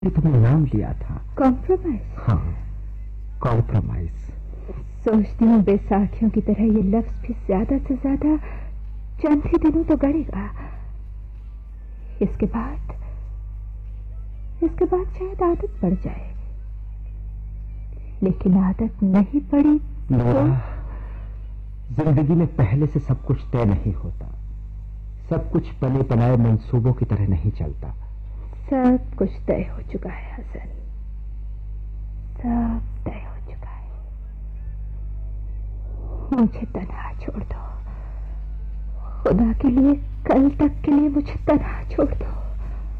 तुमने नाम लिया था। कॉम्प्रोमाइज? हाँ, कॉम्प्रोमाइज। सोचती हूँ बैसाखियों की तरह ये लफ्ज भी ज्यादा से ज्यादा चंद ही दिनों तो गड़ेगा। इसके बाद शायद आदत पड़ जाए। लेकिन आदत नहीं पड़ी तो जिंदगी में पहले से सब कुछ तय नहीं होता। सब कुछ बने बनाए मंसूबों की तरह नहीं चलता। सब कुछ तय हो चुका है हसन, सब तय हो चुका है। मुझे तन्हा छोड़ दो, खुदा के लिए कल तक के लिए मुझे तन्हा छोड़ दो।